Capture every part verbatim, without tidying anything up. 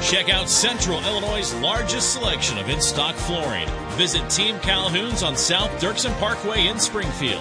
Check out Central Illinois' largest selection of in-stock flooring. Visit Team Calhoun's on South Dirksen Parkway in Springfield.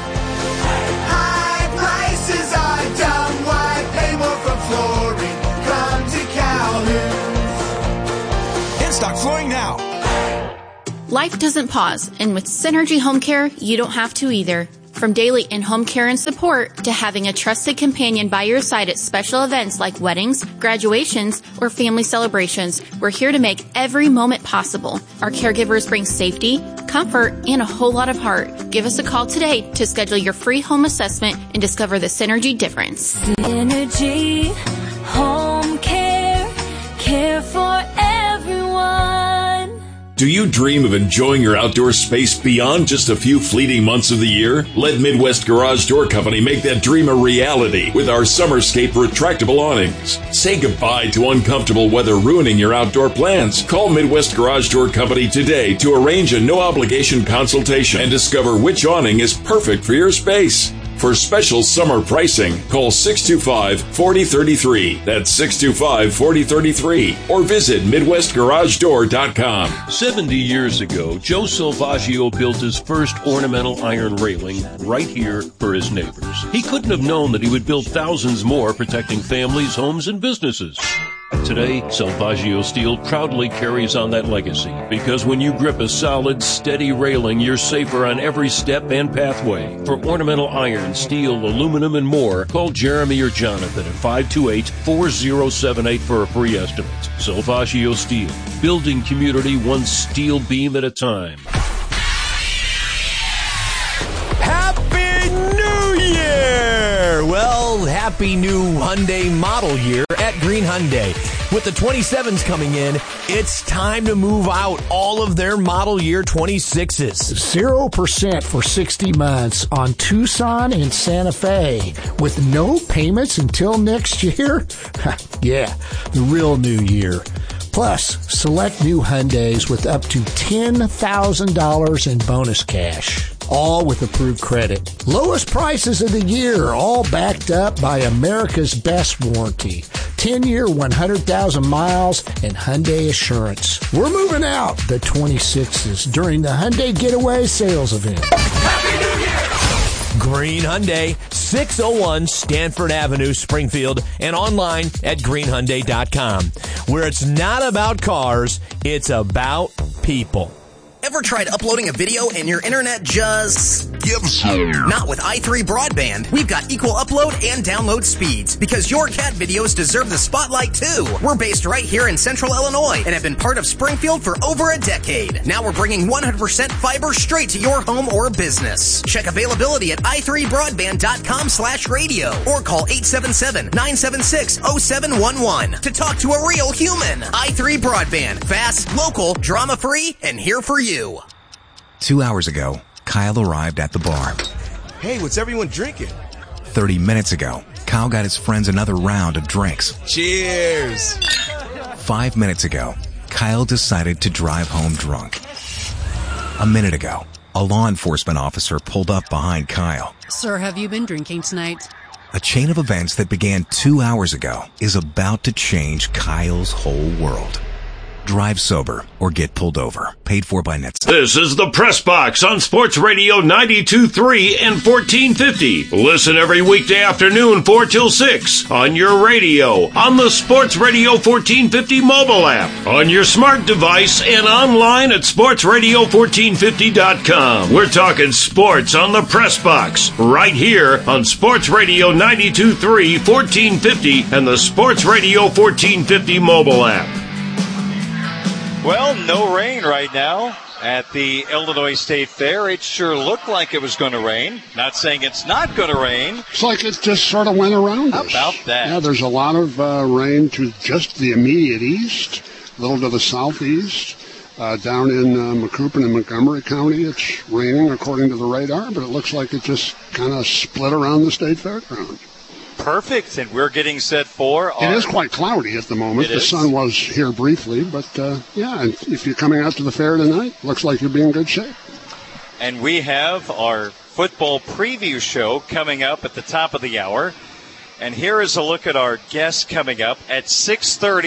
High prices are dumb. Why pay more for flooring? Come to Calhoun's. In-stock flooring now. Life doesn't pause, and with Synergy Home Care, you don't have to either. From daily in-home care and support to having a trusted companion by your side at special events like weddings, graduations, or family celebrations, we're here to make every moment possible. Our caregivers bring safety, comfort, and a whole lot of heart. Give us a call today to schedule your free home assessment and discover the Synergy difference. Synergy Home Care, care for everyone. Do you dream of enjoying your outdoor space beyond just a few fleeting months of the year? Let Midwest Garage Door Company make that dream a reality with our Summerscape retractable awnings. Say goodbye to uncomfortable weather ruining your outdoor plans. Call Midwest Garage Door Company today to arrange a no-obligation consultation and discover which awning is perfect for your space. For special summer pricing, call six two five, four zero three three. That's six two five, four zero three three. Or visit Midwest Garage Door dot com. seventy years ago, Joe Salvaggio built his first ornamental iron railing right here for his neighbors. He couldn't have known that he would build thousands more protecting families, homes, and businesses. Today, Salvaggio Steel proudly carries on that legacy because when you grip a solid, steady railing, you're safer on every step and pathway. For ornamental iron, steel, aluminum, and more, call Jeremy or Jonathan at five two eight, four zero seven eight for a free estimate. Salvaggio Steel, building community one steel beam at a time. Happy New Year! Well, happy new Hyundai model year at Green Hyundai. With the twenty-sevens coming in, it's time to move out all of their model year twenty-sixes. zero percent for sixty months on Tucson and Santa Fe with no payments until next year? Yeah, the real new year. Plus, select new Hyundais with up to ten thousand dollars in bonus cash. All with approved credit. Lowest prices of the year, all backed up by America's best warranty. ten-year, one hundred thousand miles, and Hyundai Assurance. We're moving out the twenty-sixes during the Hyundai Getaway Sales Event. Happy New Year! Green Hyundai, six oh one Stanford Avenue, Springfield, and online at green hyundai dot com, where it's not about cars, it's about people. Ever tried uploading a video and your internet just gives up? Not with i three Broadband. We've got equal upload and download speeds because your cat videos deserve the spotlight too. We're based right here in Central Illinois and have been part of Springfield for over a decade. Now we're bringing one hundred percent fiber straight to your home or business. Check availability at i three broadband dot com slash radio or call eight seven seven, nine seven six, oh seven one one to talk to a real human. i three Broadband. Fast, local, drama-free, and here for you. Two hours ago, Kyle arrived at the bar. Hey, what's everyone drinking? Thirty minutes ago, Kyle got his friends another round of drinks. Cheers! Five minutes ago, Kyle decided to drive home drunk. A minute ago, a law enforcement officer pulled up behind Kyle. Sir, have you been drinking tonight? A chain of events that began two hours ago is about to change Kyle's whole world. Drive sober or get pulled over. Paid for by Nets. This is the Press Box on Sports Radio ninety-two point three and fourteen fifty. Listen every weekday afternoon four till six on your radio, on the Sports Radio fourteen fifty mobile app, on your smart device, and online at sports radio fourteen fifty dot com. We're talking sports on the Press Box right here on Sports Radio ninety-two point three, fourteen fifty, and the Sports Radio fourteen fifty mobile app. Well, no rain right now at the Illinois State Fair. It sure looked like it was going to rain. Not saying it's not going to rain. It's like it just sort of went around us. How about that? Yeah, there's a lot of uh, rain to just the immediate east, a little to the southeast. Uh, down in uh, Macoupin and Montgomery County, it's raining according to the radar, but it looks like it just kind of split around the state fairground. Perfect, and we're getting set for our... It is quite cloudy at the moment. It the is. sun was here briefly, but uh, yeah, and if you're coming out to the fair tonight, looks like you'll be in good shape. And we have our football preview show coming up at the top of the hour. And here is a look at our guests coming up at six thirty.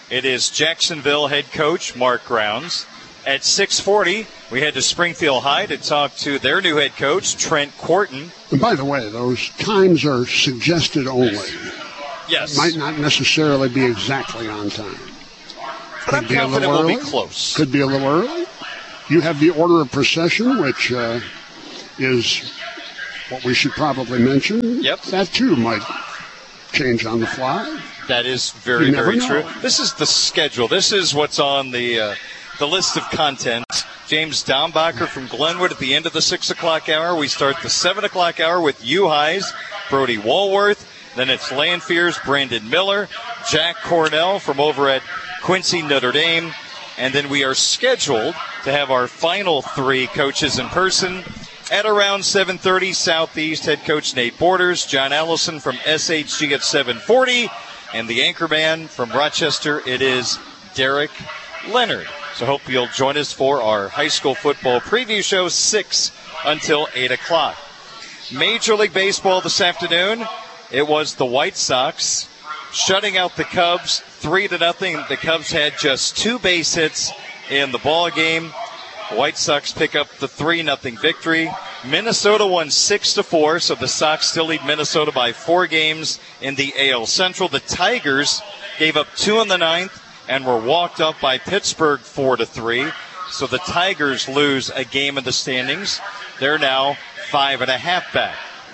it is Jacksonville head coach Mark Grounds. At six forty, we head to Springfield High to talk to their new head coach, Trent Quarton. And by the way, those times are suggested only. Yes. Might not necessarily be exactly on time. But I'm confident we'll be close. Could be a little early. You have the order of procession, which uh, is what we should probably mention. Yep. That, too, might change on the fly. That is very, very know. true. This is the schedule. This is what's on the uh, the list of content. James Dombacher from Glenwood at the end of the six o'clock hour. We start the seven o'clock hour with U-Highs, Brody Walworth. Then it's Lanfear's Brandon Miller, Jack Cornell from over at Quincy Notre Dame. And then we are scheduled to have our final three coaches in person at around seven thirty. Southeast head coach Nate Borders, John Allison from S H G at seven forty, and the anchorman from Rochester, it is Derek Leonard. So hope you'll join us for our high school football preview show, six until eight o'clock. Major League Baseball this afternoon, it was the White Sox shutting out the Cubs three to nothing. The Cubs had just two base hits in the ball game. The White Sox pick up the three nothing victory. Minnesota won six to four, so the Sox still lead Minnesota by four games in the A L Central. The Tigers gave up two in the ninth and were walked up by Pittsburgh four to three. So the Tigers lose a game in the standings. They're now five and a half back.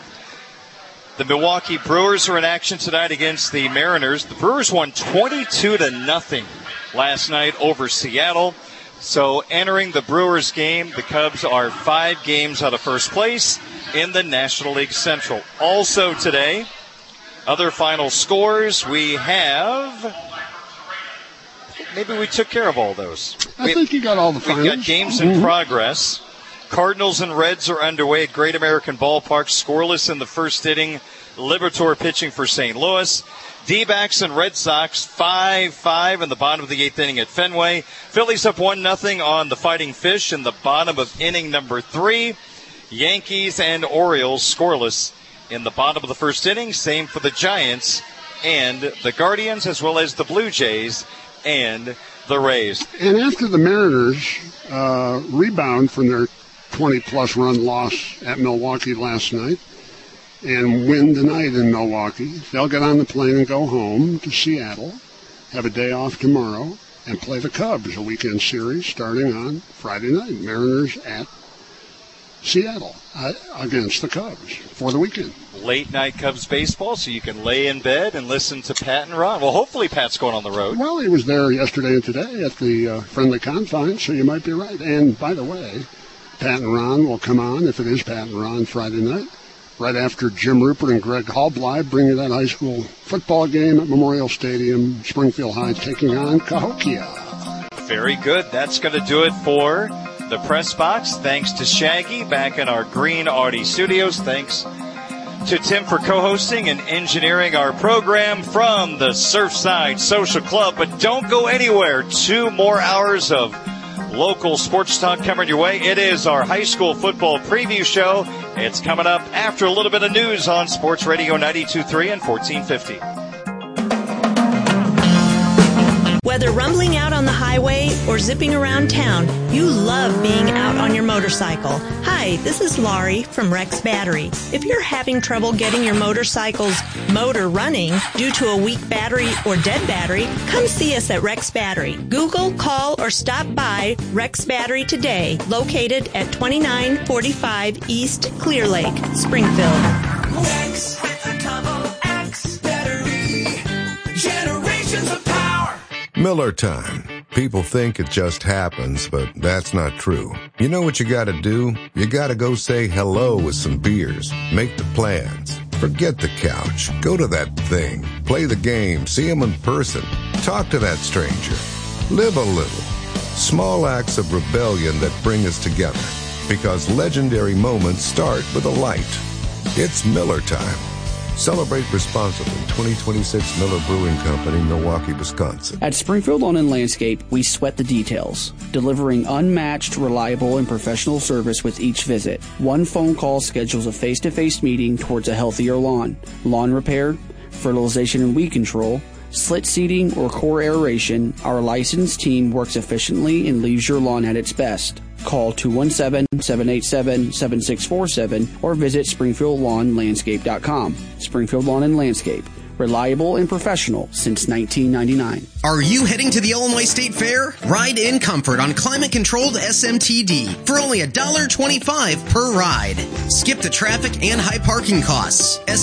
The Milwaukee Brewers are in action tonight against the Mariners. The Brewers won twenty-two to nothing last night over Seattle. So entering the Brewers game, the Cubs are five games out of first place in the National League Central. Also today, other final scores, we have... Maybe we took care of all those. I we, think you got all the finals. We've got games in mm-hmm. progress. Cardinals and Reds are underway at Great American Ballpark. Scoreless in the first inning. Liberatore pitching for Saint Louis. D-backs and Red Sox five five in the bottom of the eighth inning at Fenway. Phillies up one nothing on the Fighting Fish in the bottom of inning number three. Yankees and Orioles scoreless in the bottom of the first inning. Same for the Giants and the Guardians, as well as the Blue Jays and the Rays. And after the Mariners uh, rebound from their twenty-plus run loss at Milwaukee last night and win tonight in Milwaukee, they'll get on the plane and go home to Seattle, have a day off tomorrow, and play the Cubs, a weekend series starting on Friday night. Mariners at Seattle uh, against the Cubs for the weekend. Late night Cubs baseball, so you can lay in bed and listen to Pat and Ron. Well, hopefully Pat's going on the road. Well, he was there yesterday and today at the uh, Friendly Confines, so you might be right. And by the way, Pat and Ron will come on, if it is Pat and Ron, Friday night, right after Jim Rupert and Greg Hallbly bring you that high school football game at Memorial Stadium, Springfield High taking on Cahokia. Very good. That's going to do it for the Press Box. Thanks to Shaggy back in our Green Audi studios. Thanks to Tim for co-hosting and engineering our program from the Surfside Social Club. But don't go anywhere. Two more hours of local sports talk coming your way. It is our high school football preview show. It's coming up after a little bit of news on Sports Radio ninety-two point three and fourteen fifty. Whether rumbling out on the highway or zipping around town, you love being out on your motorcycle. Hi, this is Laurie from Rex Battery. If you're having trouble getting your motorcycle's motor running due to a weak battery or dead battery, come see us at Rex Battery. Google, call, or stop by Rex Battery today, located at twenty-nine forty-five East Clear Lake, Springfield. Rex with a double X battery. Generations of power. Miller time. People think it just happens, but that's not true. You know what you gotta do? You gotta go say hello with some beers. Make the plans. Forget the couch. Go to that thing. Play the game. See them in person. Talk to that stranger. Live a little. Small acts of rebellion that bring us together. Because legendary moments start with a light. It's Miller time. Celebrate responsibly. twenty twenty-six Miller Brewing Company, Milwaukee, Wisconsin. At Springfield Lawn and Landscape, we sweat the details, delivering unmatched, reliable, and professional service with each visit. One phone call schedules a face-to-face meeting towards a healthier lawn. Lawn repair, fertilization and weed control, slit seeding, or core aeration, our licensed team works efficiently and leaves your lawn at its best. Call two one seven, seven eight seven, seven six four seven or visit springfield lawn landscape dot com. Springfield Lawn and Landscape. Reliable and professional since nineteen ninety-nine. Are you heading to the Illinois State Fair? Ride in comfort on climate-controlled S M T D for only one dollar twenty-five per ride. Skip the traffic and high parking costs.